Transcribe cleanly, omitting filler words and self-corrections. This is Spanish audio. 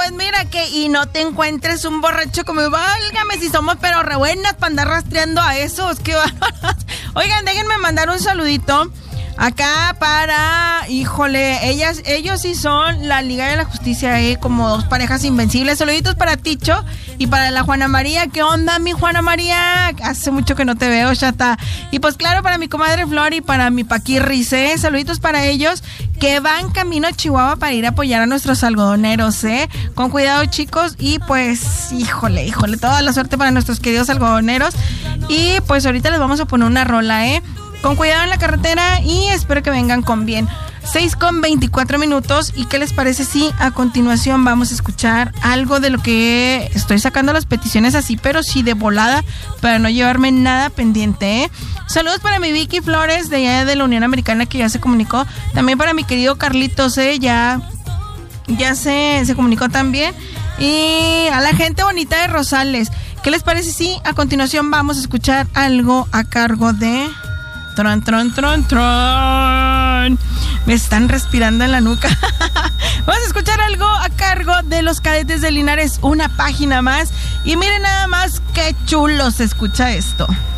pues mira que y no te encuentres un borracho como válgame si somos pero re buenas para andar rastreando a esos, qué bárbaras. Oigan, déjenme mandar un saludito acá para, híjole, ellos sí son la Liga de la Justicia, como dos parejas invencibles. Saluditos para Ticho y para la Juana María. ¿Qué onda, mi Juana María? Hace mucho que no te veo, chata. Y pues claro, para mi comadre Flor y para mi Paquirris, saluditos para ellos que van camino a Chihuahua para ir a apoyar a nuestros algodoneros, Con cuidado, chicos, y pues, híjole, toda la suerte para nuestros queridos algodoneros. Y pues ahorita les vamos a poner una rola, Con cuidado en la carretera y espero que vengan con bien. 6:24. ¿Y qué les parece si a continuación vamos a escuchar algo de lo que estoy sacando las peticiones así, pero sí de volada, para no llevarme nada pendiente, Saludos para mi Vicky Flores de allá de la Unión Americana que ya se comunicó. También para mi querido Carlitos, ya se comunicó también. Y a la gente bonita de Rosales. ¿Qué les parece si a continuación vamos a escuchar algo a cargo de... Tron, tron, tron, tron. Me están respirando en la nuca. Vamos a escuchar algo a cargo de los Cadetes de Linares, Una Página Más. Y miren nada más qué chulo se escucha esto.